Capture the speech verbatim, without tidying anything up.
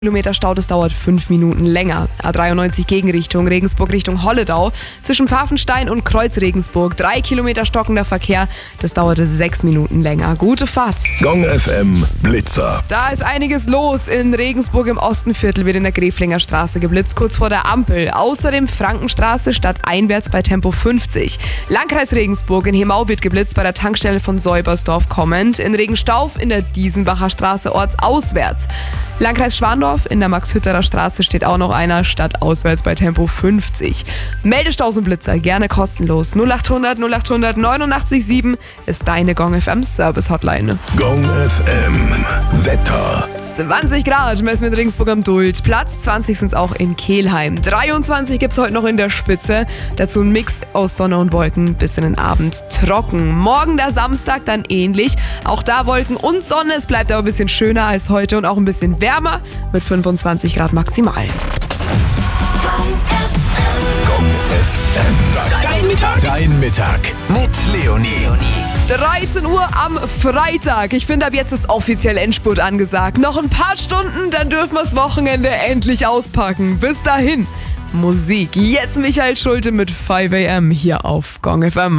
Kilometer Stau, das dauert fünf Minuten länger. A dreiundneunzig Gegenrichtung, Regensburg Richtung Holledau. Zwischen Pfaffenstein und Kreuz Regensburg, drei Kilometer stockender Verkehr, das dauerte sechs Minuten länger. Gute Fahrt. Gong F M Blitzer. Da ist einiges los. In Regensburg im Ostenviertel wird in der Greflinger Straße geblitzt, kurz vor der Ampel. Außerdem Frankenstraße stadteinwärts bei Tempo fünfzig. Landkreis Regensburg in Hemau wird geblitzt bei der Tankstelle von Säubersdorf kommend. In Regenstauf in der Diesenbacher Straße ortsauswärts. Landkreis Schwandorf in der Max-Hütterer Straße steht auch noch einer, stadtauswärts bei Tempo fünfzig. Meldestaus und Blitzer gerne kostenlos. null achthundert null achthundert neunundachtzig sieben ist deine Gong F M Service Hotline. Gong F M Wetter. zwanzig Grad messen wir in Regensburg am Duld. Platz zwanzig sind es auch in Kelheim. dreiundzwanzig gibt es heute noch in der Spitze. Dazu ein Mix aus Sonne und Wolken bis in den Abend trocken. Morgen der Samstag dann ähnlich. Auch da Wolken und Sonne. Es bleibt aber ein bisschen schöner als heute und auch ein bisschen wärmer mit fünfundzwanzig Grad maximal. Gong F M. Dein Mittag. Dein Mittag mit Leonie. dreizehn Uhr am Freitag. Ich finde, ab jetzt ist offiziell Endspurt angesagt. Noch ein paar Stunden, dann dürfen wir das Wochenende endlich auspacken. Bis dahin, Musik. Jetzt Michael Schulte mit fünf a m hier auf Gong F M.